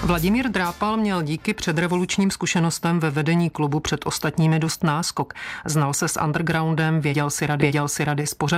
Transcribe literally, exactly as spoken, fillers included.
Vladimír Drápal měl díky předrevolučním zkušenostem ve vedení klubu před ostatními dost náskok. Znal se s undergroundem, věděl si rady, věděl si rady s pořadatelem.